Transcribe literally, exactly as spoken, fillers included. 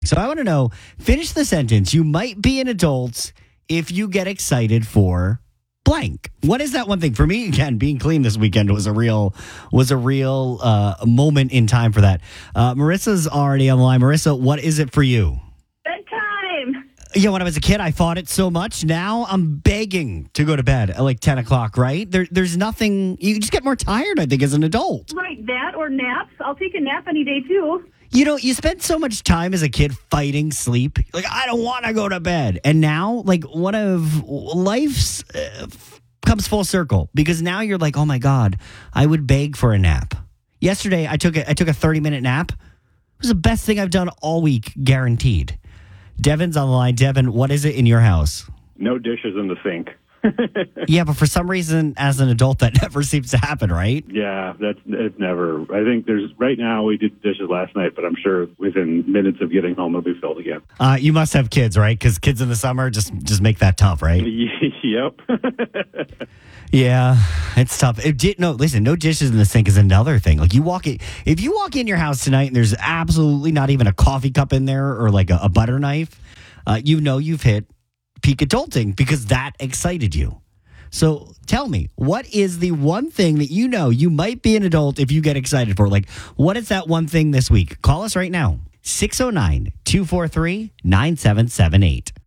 So I want to know, finish the sentence. You might be an adult if you get excited for blank. What is that one thing? For me, again, being clean this weekend was a real was a real uh, moment in time for that. Uh, Marissa's already on the line. Marissa, what is it for you? Bedtime. Yeah, when I was a kid, I fought it so much. Now I'm begging to go to bed at like ten o'clock, right? There, there's nothing, you just get more tired, I think, as an adult. Right, that or naps. I'll take a nap any day, too. You know, you spent so much time as a kid fighting sleep. Like, I don't want to go to bed. And now, like, one of life's uh, comes full circle because now you're like, oh my God, I would beg for a nap. Yesterday, I took a, I took a thirty minute nap. It was the best thing I've done all week, guaranteed. Devin's on the line. Devin, what is it in your house? No dishes in the sink. Yeah, but for some reason, as an adult, that never seems to happen, right? Yeah, that's it's never. I think there's right now we did dishes last night, but I'm sure within minutes of getting home it'll be filled again. Uh, you must have kids, right? Because kids in the summer just just make that tough, right? Yep. Yeah, it's tough. It did, no, listen, no dishes in the sink is another thing. Like you walk in, if you walk in your house tonight and there's absolutely not even a coffee cup in there or like a, a butter knife, uh, you know you've hit peak adulting because that excited you. So tell me, what is the one thing that you know you might be an adult if you get excited for? Like, what is that one thing this week? Call us right now. six oh nine, two four three, nine seven seven eight.